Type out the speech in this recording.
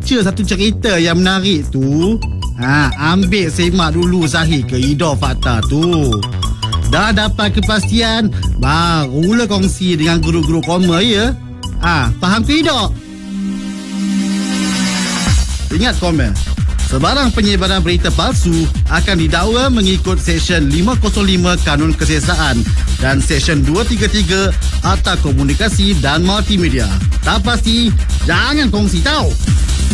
baca satu cerita yang menarik tu, ambil semak dulu Zahid ke Ida Fakta tu. Dah dapat kepastian, barulah kongsi dengan guru-guru koma ya. Faham ke Ida? Ingat komen, sebarang penyebaran berita palsu akan didakwa mengikut Seksyen 505 Kanun Kesiasaan dan Seksyen 233 Akta Komunikasi dan Multimedia. Tak pasti, jangan kongsi tau.